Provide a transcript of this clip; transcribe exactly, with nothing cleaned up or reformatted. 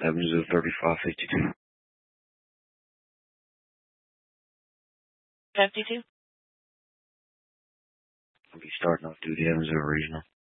Evansville thirty-five fifty-two. fifty-two. I'll be starting off through the Evansville Regional.